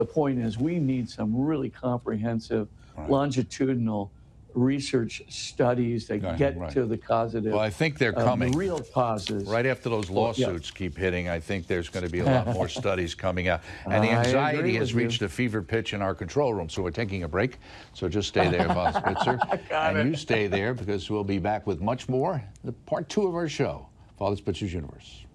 The point is, we need some really comprehensive, longitudinal research studies that get to the causative. Well, I think they're coming. The real causes. Right after those lawsuits keep hitting, I think there's going to be a lot more studies coming out. And the anxiety has reached a fever pitch in our control room. So we're taking a break. So just stay there, Father Spitzer. And you stay there, because we'll be back with much more. Part 2 of our show, Father Spitzer's Universe.